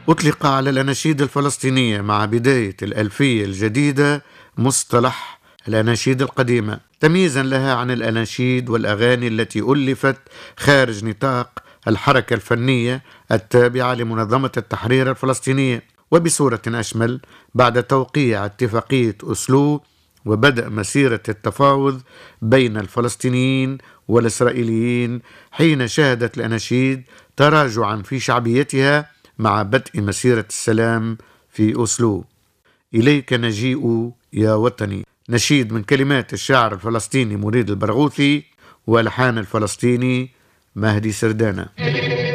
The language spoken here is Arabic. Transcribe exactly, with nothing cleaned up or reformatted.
أطلق على الأناشيد الفلسطينية مع بداية الألفية الجديدة مصطلح الأناشيد القديمة، تمييزا لها عن الأناشيد والأغاني التي ألفت خارج نطاق الحركة الفنية التابعة لمنظمة التحرير الفلسطينية. وبصورة أشمل، بعد توقيع اتفاقية أوسلو وبدء مسيرة التفاوض بين الفلسطينيين والإسرائيليين، حين شهدت الأناشيد تراجعا في شعبيتها مع بدء مسيرة السلام في أوسلو. إليك نجيء يا وطني، نشيد من كلمات الشاعر الفلسطيني مريد البرغوثي والحان الفلسطيني مهدي سردانة.